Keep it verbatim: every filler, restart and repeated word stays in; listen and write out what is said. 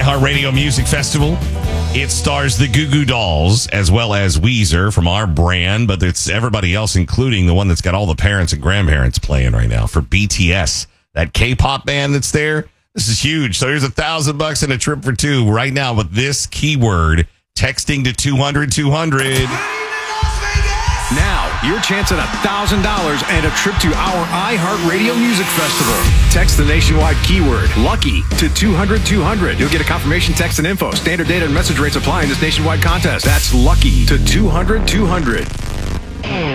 iHeartRadio Music Festival. It stars the Goo Goo Dolls as well as Weezer from our brand, but it's everybody else, including the one that's got all the parents and grandparents playing right now for B T S, that K-pop band that's there. This is huge. So here's a thousand bucks and a trip for two right now with this keyword, texting to two hundred two hundred. Now, your chance at one thousand dollars and a trip to our iHeartRadio Music Festival. Text the nationwide keyword, LUCKY, to two hundred two hundred. You'll get a confirmation text and info. Standard data and message rates apply in this nationwide contest. That's LUCKY to two hundred two hundred.